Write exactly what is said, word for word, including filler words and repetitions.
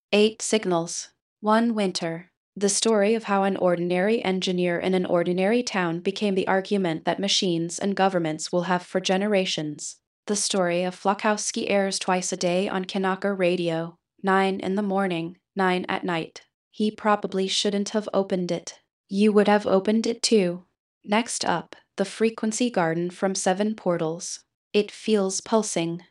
Eight Signals. One Winter. The story of how an ordinary engineer in an ordinary town became the argument that machines and governments will have for generations. The story of Flokowski airs twice a day on Kanaka Radio, nine in the morning, nine at night. He probably shouldn't have opened it. You would have opened it too. Next up, the Frequency Garden from Seven Portals. It feels pulsing.